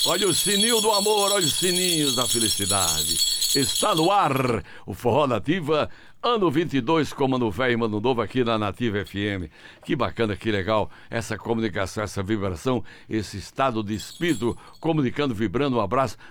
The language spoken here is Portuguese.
Olha o sininho do amor, olha os sininhos da felicidade. Está no ar o Forró Nativa, ano 22, com Mano Velho e Mano Novo aqui na Nativa FM. Que bacana, que legal essa comunicação, essa vibração, esse estado de espírito, comunicando, vibrando. Um abraço